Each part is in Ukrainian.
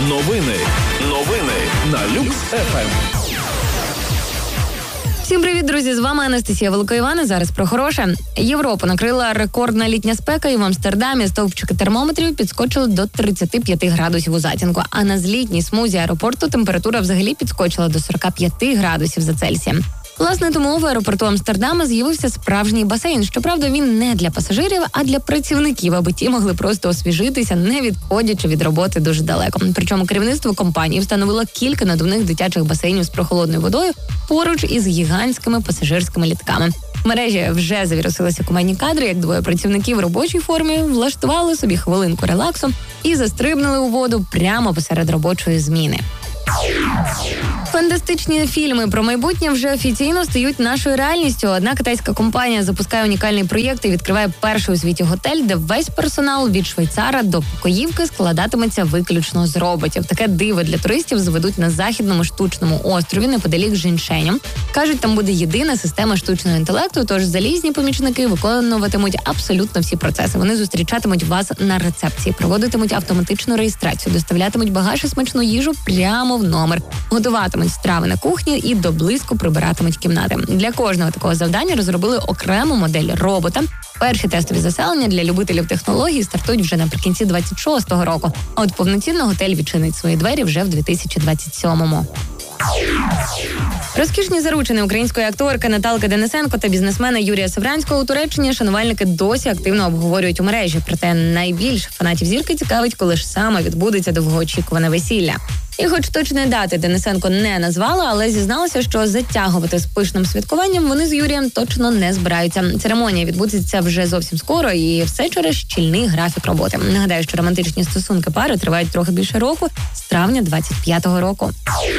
Новини на Люкс ФМ. Всім привіт, друзі! З вами Анастасія Великоївана. Зараз про хороше. Європу накрила рекордна літня спека, і в Амстердамі стовпчики термометрів підскочили до 35 градусів у затінку. А на злітній смузі аеропорту температура взагалі підскочила до 45 градусів за Цельсієм. Власне, тому в аеропорту Амстердама з'явився справжній басейн. Щоправда, він не для пасажирів, а для працівників, аби ті могли просто освіжитися, не відходячи від роботи дуже далеко. Причому керівництво компанії встановило кілька надувних дитячих басейнів з прохолодною водою поруч із гігантськими пасажирськими літками. В мережі вже завірусилися кумедні кадри, як двоє працівників в робочій формі влаштували собі хвилинку релаксу і застрибнули у воду прямо посеред робочої зміни. Фантастичні фільми про майбутнє вже офіційно стають нашою реальністю. Одна китайська компанія запускає унікальний проєкт і відкриває перший у світі готель, де весь персонал від швейцара до покоївки складатиметься виключно з роботів. Таке диво для туристів зведуть на західному штучному острові неподалік Жіншеня. Кажуть, там буде єдина система штучного інтелекту, тож залізні помічники виконуватимуть абсолютно всі процеси. Вони зустрічатимуть вас на рецепції, проводитимуть автоматичну реєстрацію, доставлятимуть багаж і смачну їжу прямо в номер, готуватимуть страви на кухні і до блиску прибиратимуть кімнати. Для кожного такого завдання розробили окрему модель робота. Перші тестові заселення для любителів технологій стартують вже наприкінці 26-го року. А от повноцінно готель відчинить свої двері вже в 2027-му. Розкішні заручини української акторки Наталки Денисенко та бізнесмена Юрія Савранського у Туреччині шанувальники досі активно обговорюють у мережі. Проте найбільше фанатів зірки цікавить, коли ж саме відбудеться довгоочікуване весілля. І хоч точної дати Денисенко не назвала, але зізналася, що затягувати з пишним святкуванням вони з Юрієм точно не збираються. Церемонія відбудеться вже зовсім скоро, і все через щільний графік роботи. Нагадаю, що романтичні стосунки пари тривають трохи більше року, з травня 25-го року.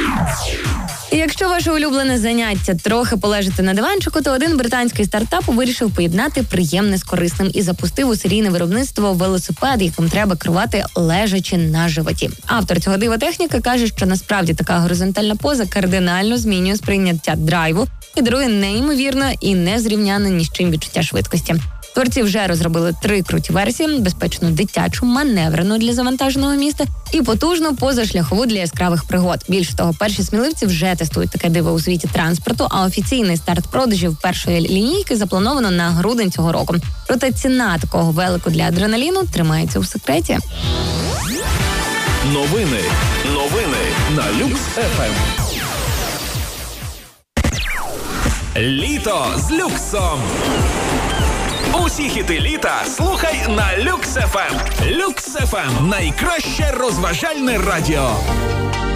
І якщо ваше улюблене заняття трохи полежати на диванчику, то один британський стартап вирішив поєднати приємне з корисним і запустив у серійне виробництво велосипед, яким треба керувати лежачи на животі. Автор цього дива техніки каже, що насправді така горизонтальна поза кардинально змінює сприйняття драйву і дарує неймовірне і незрівняне ні з чим відчуття швидкості. Творці вже розробили 3 круті версії: безпечну дитячу, маневрену для завантаженого міста і потужну позашляхову для яскравих пригод. Більше того, перші сміливці вже тестують таке диво у світі транспорту, а офіційний старт продажів першої лінійки заплановано на грудень цього року. Проте ціна такого велику для адреналіну тримається у секреті. Новини на Люкс ФМ. Літо з люксом. Усі хіти літа слухай на Люкс ФМ. Люкс ФМ – найкраще розважальне радіо.